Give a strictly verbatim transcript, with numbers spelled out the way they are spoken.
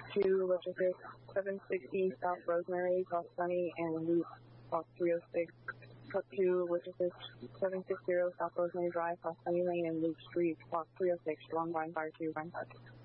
two, Logistics seven sixty South Rosemary, cross Sunny and loop box three oh six. Truck two, Logistics seven sixty South Rosemary Drive, cross Sunny Lane and loop street, box three oh six, strong line fire two, line five.